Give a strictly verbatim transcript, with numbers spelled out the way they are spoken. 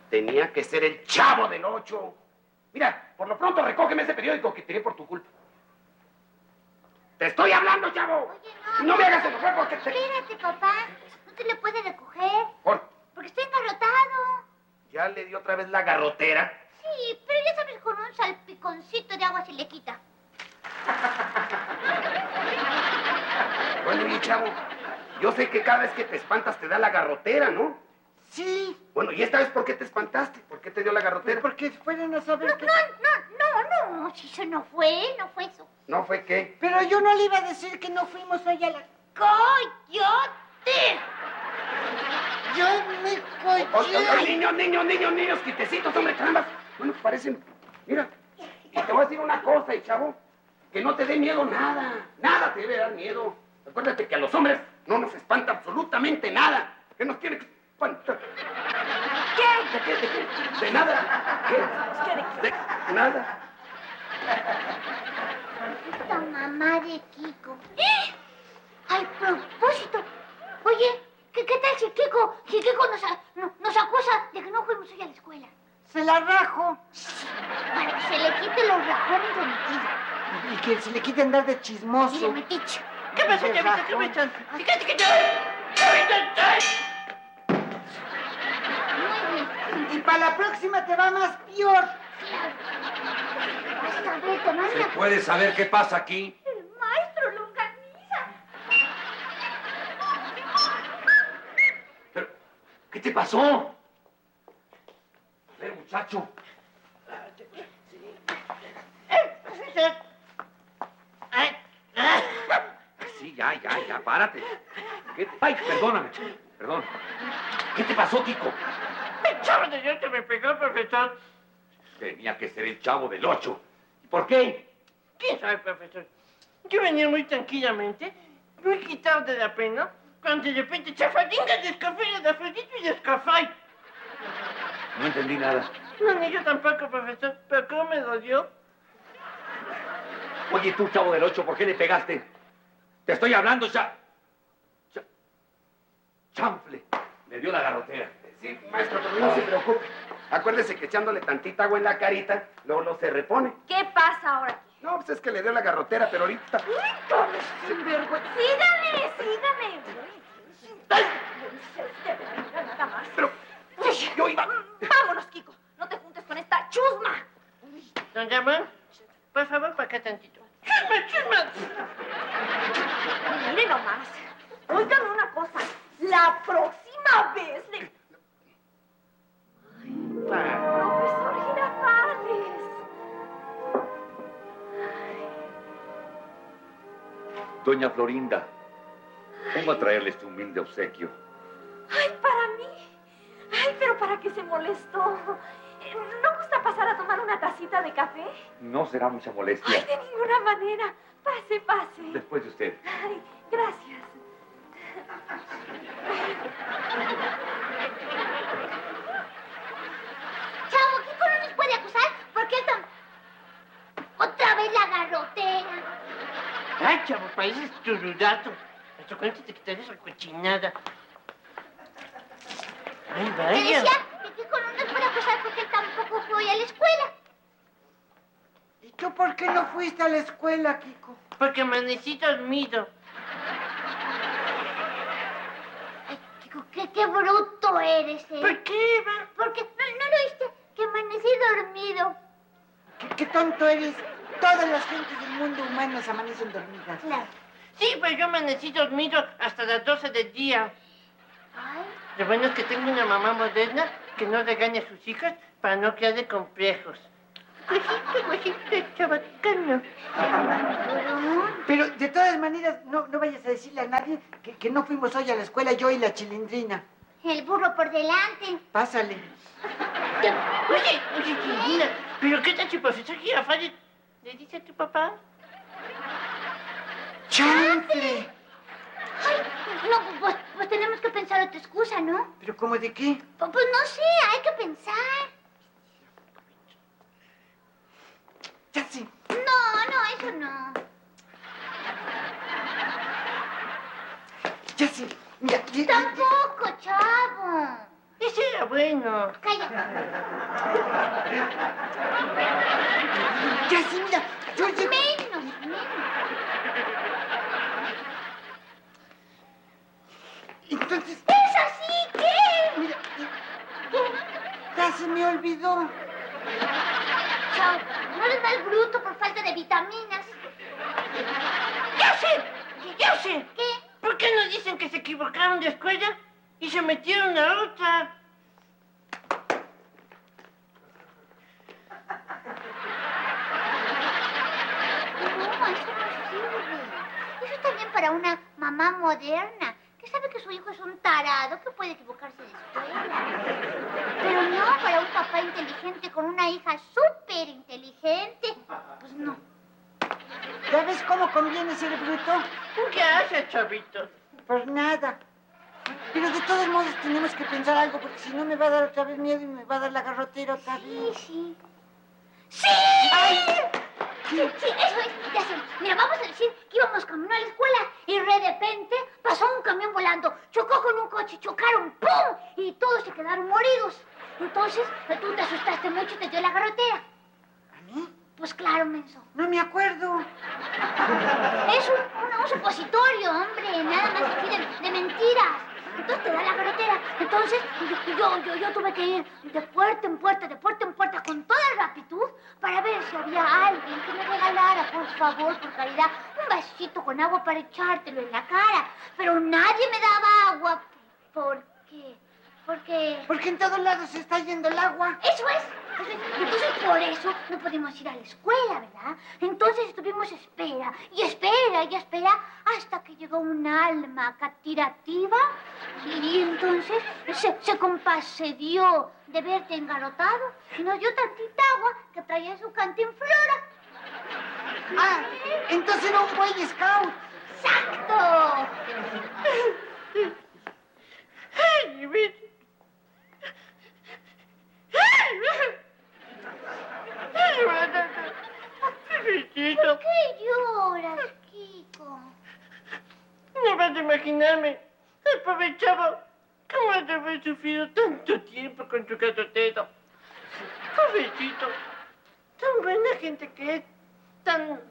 Tenía que ser el Chavo del Ocho. Mira, por lo pronto recógeme ese periódico que tiré por tu culpa. ¡Te estoy hablando, Chavo! Oye, no. No me hagas enojar porque te... Espérate, papá. No te le puedes recoger. ¿Por? Porque estoy engarrotado. ¿Ya le dio otra vez la garrotera? Sí, pero ya sabes, con un salpiconcito de agua se le quita. Bueno, y Chavo, yo sé que cada vez que te espantas te da la garrotera, ¿no? Sí. Bueno, ¿y esta vez por qué te espantaste? ¿Por qué te dio la garrotera? Porque fueron a saber No, que... no, no, no, no. Si eso no fue, no fue eso. ¿No fue qué? Pero yo no le iba a decir que no fuimos hoy a la... ¡Coyote! Yo me Oye, oye, coyote. niños, niños, niños, niños, quitecitos, hombre, carambas. Bueno, parecen... Mira, y te voy a decir una cosa, y Chavo, que no te dé miedo nada. Nada te debe dar miedo. Acuérdate que a los hombres no nos espanta absolutamente nada. ¿Qué nos tiene que espantar? ¿Qué? ¿De qué? ¿De qué? ¿De nada? ¿Qué? ¿De nada? Esta mamá de Kiko. ¡Eh! Al propósito. Oye, ¿qué, qué tal si Kiko, si Kiko nos, a- no- nos acusa de que no fuimos hoy a la escuela? Se la rajo. Para que se le quite los rajones de metido. Y que se le quite andar de Y de chismoso. metiche. ¿Qué pasó, Ese chavito? ¿Qué rajón. me echan? Fíjate que yo... ¡Chavito! Muy bien. Y para la próxima te va más peor. Vas a ver, te van ¿Se a... puede saber qué pasa aquí? El maestro longaniza. Pero, ¿qué te pasó? A ver, muchacho. Profesor. Ay, ah. Sí, ya, ya, ya, párate. ¿Qué te- Ay, perdóname. Perdón. ¿Qué te pasó, Kiko? El chavo de ocho me pegó, profesor. Tenía que ser el Chavo del Ocho. ¿Por qué? ¿Quién sabe, profesor? Yo venía muy tranquilamente, muy quitado de la pena, cuando de repente chafadinga descafé, de Afrodito y descafay. No entendí nada. No, ni yo tampoco, profesor, pero ¿cómo me dolió? Oye, tú, Chavo del Ocho, ¿por qué le pegaste? Te estoy hablando, ya. Cha- Chanfle. Le dio la garrotera. Sí, maestro, pero no se preocupe. Acuérdese que echándole tantita agua en la carita, luego lo se repone. ¿Qué pasa ahora aquí? No, pues es que le dio la garrotera, pero ahorita... Sinvergüenza. Sígame, sígame. Ay, de verdad, nada más. Pero yo iba... Vámonos, Kiko. No te juntes con esta chusma. Don Ramón, por favor, para acá tantito. ¡Chisma, chisma! Mire nomás. Óigame una cosa. La próxima vez le... Profesor Girafales. Doña Florinda, vengo a traerle este humilde obsequio. Ay, para mí. Ay, pero ¿para qué se molestó? Eh, ¿No gusta pasar a tomar una tacita de café? No será mucha Ay, molestia. de ninguna manera. Pase, pase. Después de usted. Ay, gracias. Chavo, Kiko no nos puede acusar porque él tam... Otra vez la garrotera. Ay, chavo, pareces turudato. Hasta cuánto te quitaré esa cochinada. Ay, Te vaya. decía que Kiko no nos puede acusar porque él tampoco fue hoy a la escuela. ¿Y tú por qué no fuiste a la escuela, Kiko? Porque amanecí dormido. Ay, Kiko, qué, qué bruto eres, ¿eh? ¿Por qué, va? Porque no, no lo viste, que amanecí dormido. ¿Qué, qué tonto eres? Todas las gentes del mundo humano se amanecen dormidas. Claro. Sí, pues yo amanecí dormido hasta las doce del día. Ay, Lo bueno es que tengo una mamá moderna que no regaña a sus hijas para no crearle complejos. Cosita, cosita, chabacano. Pero de todas maneras, no, no vayas a decirle a nadie que, que no fuimos hoy a la escuela, yo y la chilindrina. el burro por delante. Pásale. Oye, oye, Chilindrina, ¿pero qué tal si profesor Girafales le dice a tu papá? ¡Chanfle! Ay, no, pues, pues tenemos que pensar otra excusa, ¿no? ¿Pero cómo de qué? Pues, pues no sé, hay que pensar. Ya sí. No, no, eso no. Ya sí. Mira, y- y- Tampoco, chavo. Ese era bueno. Cállate. Ya sí, mira, yo llego... Menos, menos. Entonces, ¡Es así! ¿Qué? mira, ya se me olvidó. Chao, no eres más bruto por falta de vitaminas. ¡Ya sé! ¡Ya sé! ¿Qué? ¿Por qué no dicen que se equivocaron de escuela y se metieron a otra? No, eso no sirve. Eso está bien para una mamá moderna, que sabe que su hijo es un tarado, que puede equivocarse de escuela. Pero no para un papá inteligente con una hija súper inteligente. Pues no. ¿Ya ves cómo conviene ser bruto? ¿Qué hace, chavito? Pues nada. Pero de todos modos tenemos que pensar algo, porque si no me va a dar otra vez miedo y me va a dar la garrotera otra Sí, vez. sí. ¡Sí! Sí, sí, eso es, ya sé. Mira, vamos a decir que íbamos camino a la escuela y de repente pasó un camión volando, chocó con un coche, chocaron, ¡pum! Y todos se quedaron moridos. Entonces, tú te asustaste mucho y te dio la garrotera. ¿A mí? Pues claro, menso. No me acuerdo. Es un, un, un supositorio, hombre, nada más aquí de, de mentiras. Entonces te da la garrotera. Entonces yo, yo, yo, yo tuve que ir de puerta en puerta, de puerta en puerta, con toda rapidez para ver si había alguien que me regalara, por favor, por caridad, un vasito con agua para echártelo en la cara. Pero nadie me daba agua. ¿Por qué? Porque... Porque en todos lados se está yendo el agua. Eso es. Eso es. Entonces, por eso no pudimos ir a la escuela, ¿verdad? Entonces estuvimos espera, y espera, y espera, hasta que llegó un alma catirativa, y entonces se, se compadeció de verte engarrotado, y nos dio tantita agua que traía en su cantinflora. Ah, entonces era un Boy Scout. ¡Exacto! ¡Ay, ven! ¿Por qué lloras, Kiko? No vas a imaginarme, el pobre chavo, cómo ha de haber sufrido tanto tiempo con su garrotero. Pobrecito, tan buena gente que es, tan